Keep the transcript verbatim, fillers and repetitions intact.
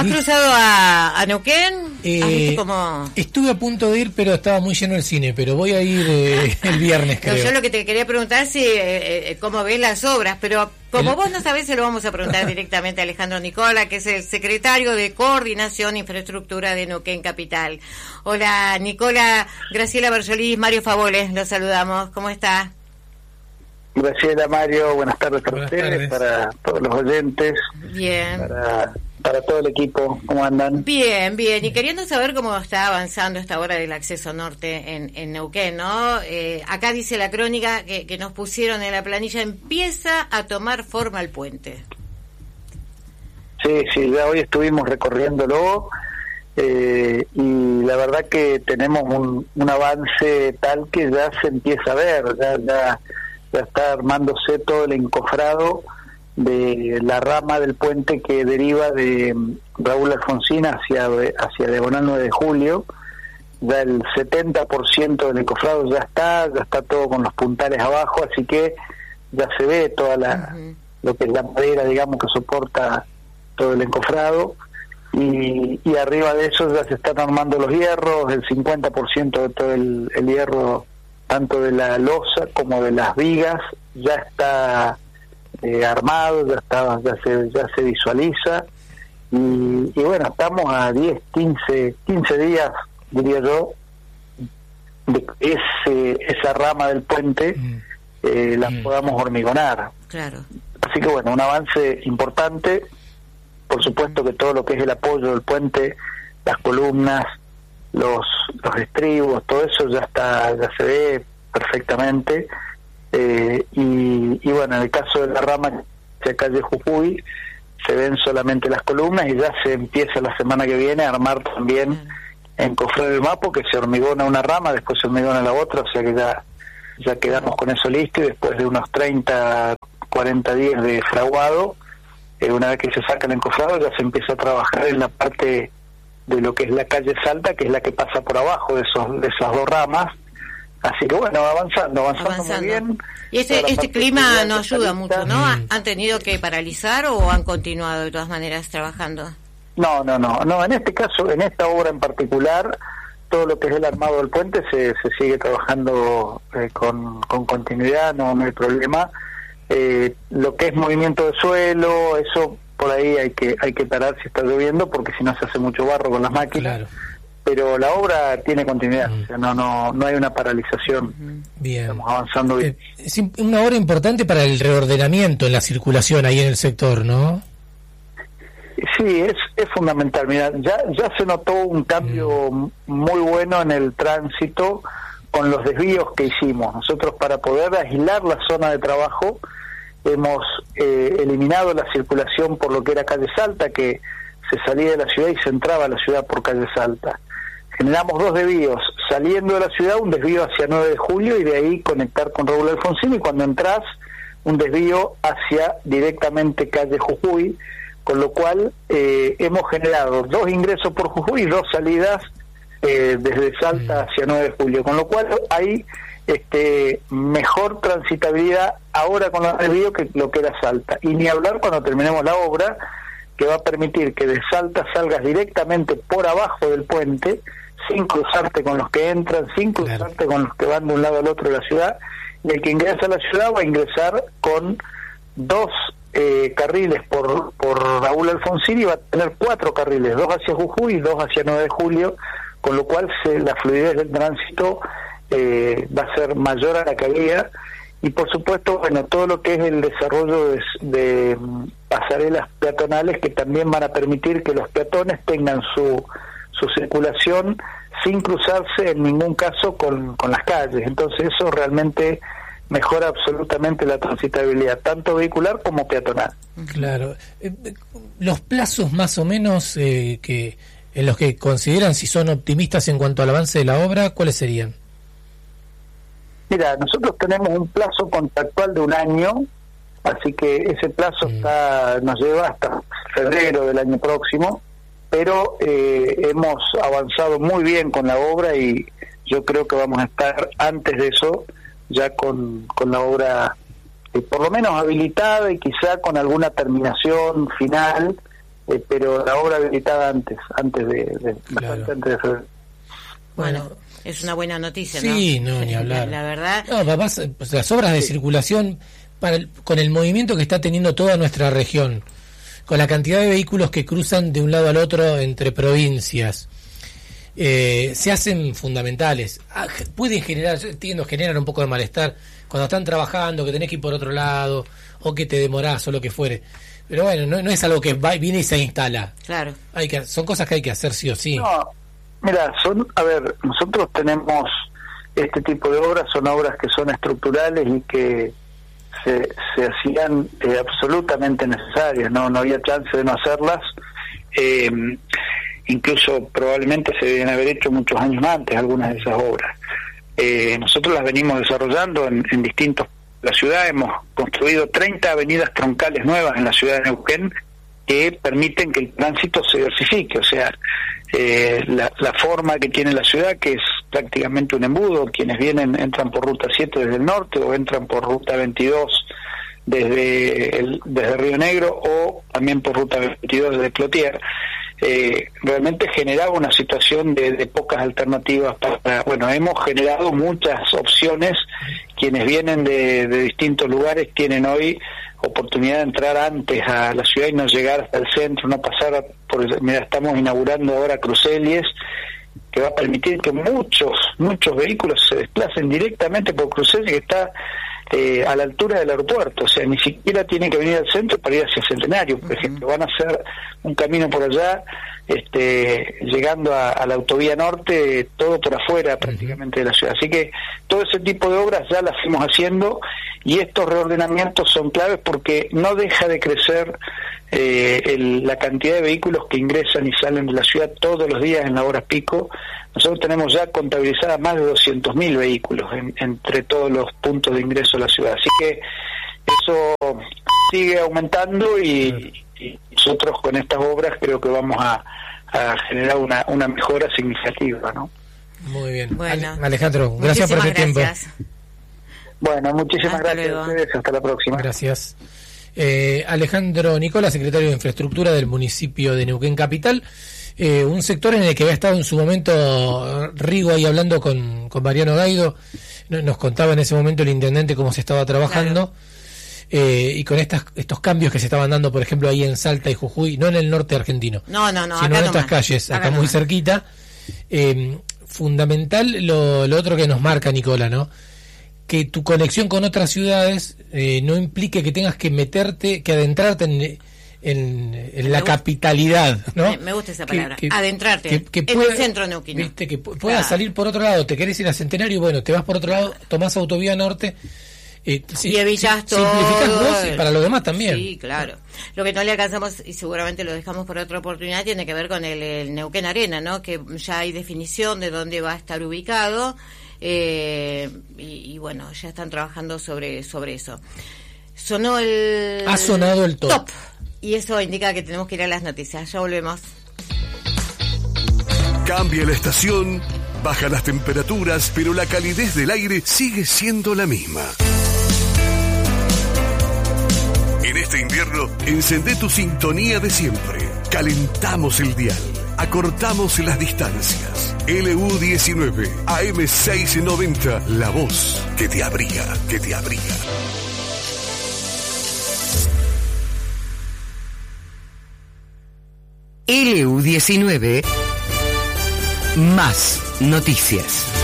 ¿Has cruzado a, a Neuquén? Eh, ¿Has visto cómo...? Estuve a punto de ir, pero estaba muy lleno el cine, pero voy a ir eh, el viernes, creo. No, yo lo que te quería preguntar es si, eh, eh, cómo ves las obras, pero como el... vos no sabés, se lo vamos a preguntar directamente a Alejandro Nicola, que es el secretario de Coordinación e Infraestructura de Neuquén Capital. Hola, Nicola, Graciela Bersolís, Mario Favoles, los saludamos. ¿Cómo está? Graciela, Mario, buenas tardes para buenas ustedes, tardes. Para todos los oyentes. Bien. Para, para todo el equipo, ¿cómo andan? Bien, bien. Y queriendo saber cómo está avanzando esta obra del acceso norte en, en Neuquén, ¿no? Eh, acá dice la crónica que, que nos pusieron en la planilla, empieza a tomar forma el puente. Sí, sí, ya hoy estuvimos recorriéndolo eh, y la verdad que tenemos un, un avance tal que ya se empieza a ver, ya, ya, ya está armándose todo el encofrado de la rama del puente que deriva de Raúl Alfonsín hacia, hacia Diagonal nueve de Julio. Ya el setenta por ciento del encofrado ya está, ya está todo con los puntales abajo, así que ya se ve toda la uh-huh. lo que es la madera, digamos, que soporta todo el encofrado, y, y arriba de eso ya se están armando los hierros, el cincuenta por ciento de todo el, el hierro, tanto de la losa como de las vigas, ya está eh, armado, ya está, ya se, ya se visualiza, y, y bueno, estamos a diez, quince, quince días, diría yo, de que ese, esa rama del puente mm. eh, la mm. podamos hormigonar. Claro. Así que bueno, un avance importante. Por supuesto que todo lo que es el apoyo del puente, las columnas, los los estribos, todo eso ya está, ya se ve perfectamente. Eh, y, y bueno, en el caso de la rama de calle Jujuy, se ven solamente las columnas y ya se empieza la semana que viene a armar también en Cofre del Mapo, que se hormigona una rama, después se hormigona la otra, o sea que ya, ya quedamos con eso listo, y después de unos treinta, cuarenta días de fraguado, eh, una vez que se saca el encofrado, ya se empieza a trabajar en la parte de lo que es la calle Salta, que es la que pasa por abajo de esos de esas dos ramas. Así que bueno, avanzando, avanzando, avanzando. muy bien. Y este, este clima no ayuda mucho, ¿no? Mm. ¿Han tenido que paralizar o han continuado de todas maneras trabajando? No, no, no, no. En este caso, en esta obra en particular, todo lo que es el armado del puente se, se sigue trabajando eh, con, con continuidad, no, no hay problema. Eh, lo que es movimiento de suelo, eso por ahí hay que hay que parar si está lloviendo, porque si no se hace mucho barro con las máquinas. Claro. Pero la obra tiene continuidad, mm. o sea, no no no hay una paralización. Bien. Estamos avanzando bien. Eh, es una obra importante para el reordenamiento en la circulación ahí en el sector, ¿no? Sí, es es fundamental. Mira, ya ya se notó un cambio mm. muy bueno en el tránsito con los desvíos que hicimos. Nosotros, para poder aislar la zona de trabajo, hemos eh, eliminado la circulación por lo que era calle Salta, que se salía de la ciudad y se entraba a la ciudad por calle Salta. Generamos dos desvíos, saliendo de la ciudad, un desvío hacia nueve de julio y de ahí conectar con Raúl Alfonsín, y cuando entras, un desvío hacia directamente calle Jujuy, con lo cual eh, hemos generado dos ingresos por Jujuy y dos salidas eh, desde Salta hacia nueve de julio, con lo cual hay este mejor transitabilidad ahora con los desvíos que lo que era Salta, y ni hablar cuando terminemos la obra, que va a permitir que de Salta salgas directamente por abajo del puente, sin cruzarte con los que entran, sin cruzarte claro. con los que van de un lado al otro de la ciudad, y el que ingresa a la ciudad va a ingresar con dos eh, carriles por, por Raúl Alfonsín, y va a tener cuatro carriles, dos hacia Jujuy y dos hacia nueve de julio, con lo cual se, la fluidez del tránsito eh, va a ser mayor a la que había. Y por supuesto, bueno, todo lo que es el desarrollo de, de pasarelas peatonales, que también van a permitir que los peatones tengan su, su circulación sin cruzarse en ningún caso con, con las calles. Entonces eso realmente mejora absolutamente la transitabilidad, tanto vehicular como peatonal. Claro. Eh, los plazos más o menos eh, que en los que consideran, si son optimistas en cuanto al avance de la obra, ¿cuáles serían? Mira, nosotros tenemos un plazo contractual de un año, así que ese plazo mm. está nos lleva hasta febrero del año próximo, pero eh, hemos avanzado muy bien con la obra y yo creo que vamos a estar antes de eso ya con, con la obra eh, por lo menos habilitada, y quizá con alguna terminación final eh, pero la obra habilitada antes, antes de, de Claro. bastante antes de febrero. Bueno, Bueno, es una buena noticia, sí, ¿no? no, ni hablar. La, la verdad, No, papás, pues, las obras de circulación, para el- con el movimiento que está teniendo toda nuestra región, con la cantidad de vehículos que cruzan de un lado al otro entre provincias, eh, se hacen fundamentales. Ah, ge- pueden generar, yo entiendo, generan un poco de malestar cuando están trabajando, que tenés que ir por otro lado, o que te demorás, o lo que fuere. Pero bueno, no, no es algo que va, viene y se instala. claro. Hay que, son cosas que hay que hacer sí o sí. No, mira, son, a ver, nosotros tenemos este tipo de obras, son obras que son estructurales y que se, se hacían eh, absolutamente necesarias, no no había chance de no hacerlas, eh, incluso probablemente se deben haber hecho muchos años antes algunas de esas obras. Eh, nosotros las venimos desarrollando en, en distintos, la ciudad hemos construido treinta avenidas troncales nuevas en la ciudad de Neuquén que permiten que el tránsito se diversifique, o sea, eh, la, la forma que tiene la ciudad, que es prácticamente un embudo, quienes vienen entran por ruta siete desde el norte o entran por ruta veintidós desde el, desde Río Negro o también por ruta veintidós desde Clotier. Eh, realmente generaba una situación de, de pocas alternativas para, bueno, hemos generado muchas opciones, quienes vienen de, de distintos lugares tienen hoy oportunidad de entrar antes a la ciudad y no llegar hasta el centro, no pasar por el, mira, estamos inaugurando ahora Crucelies, que va a permitir que muchos, muchos vehículos se desplacen directamente por Crucelies, que está eh, a la altura del aeropuerto, o sea, ni siquiera tienen que venir al centro para ir hacia Centenario, por ejemplo, van a hacer un camino por allá, este, llegando a, a la autovía norte, todo por afuera prácticamente de la ciudad, así que todo ese tipo de obras ya las fuimos haciendo y estos reordenamientos son claves porque no deja de crecer eh, el, la cantidad de vehículos que ingresan y salen de la ciudad todos los días en la hora pico. Nosotros tenemos ya contabilizadas más de doscientos mil vehículos en, entre todos los puntos de ingreso a la ciudad, así que eso sigue aumentando y, y nosotros con estas obras creo que vamos a, a generar una, una mejora significativa, ¿no? Muy bien. Bueno, Ale- Alejandro, gracias por este muchísimas tiempo. gracias. Bueno, muchísimas Hasta gracias luego. a ustedes, hasta la próxima. Gracias. Eh, Alejandro Nicola, secretario de Infraestructura del municipio de Neuquén Capital, eh, un sector en el que había estado en su momento Rigo ahí hablando con, con Mariano Gaido, no- nos contaba en ese momento el intendente cómo se estaba trabajando, Claro. eh, y con estas estos cambios que se estaban dando, por ejemplo, ahí en Salta y Jujuy, no en el norte argentino, No, no, no, sino acá en estas nomás. calles, acá, Acá muy nomás. cerquita. Eh, fundamental lo, lo otro que nos marca Nicola, ¿no? Que tu conexión con otras ciudades eh, no implique que tengas que meterte, que adentrarte en, en, en Me la gusta. capitalidad, ¿no? Me- me gusta esa Que- palabra, que- adentrarte que- que en pueda- el centro neuquino. Viste, que pu- puedas Claro. salir por otro lado, te querés ir a Centenario, bueno, te vas por otro lado, tomás autovía norte, eh, si- Y evitas si- todo. simplificás vos y para los demás también. Sí, claro. Lo que no le alcanzamos, y seguramente lo dejamos por otra oportunidad, tiene que ver con el, el Neuquén Arena, ¿no? Que ya hay definición de dónde va a estar ubicado, eh, y, y bueno, ya están trabajando sobre, sobre eso. Sonó el... Ha sonado el top. Y eso indica que tenemos que ir a las noticias. Ya volvemos. Cambia la estación, baja las temperaturas, pero la calidez del aire sigue siendo la misma. En este invierno, encendé tu sintonía de siempre. Calentamos el dial, acortamos las distancias. L U diecinueve, A M seiscientos noventa, la voz que te abriga, que te abriga. L U diecinueve, más noticias.